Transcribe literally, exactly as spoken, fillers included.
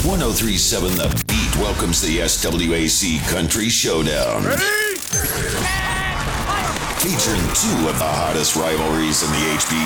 one oh three point seven The Beat welcomes the S W A C Country Showdown. Ready? Featuring two of the hottest rivalries in the H B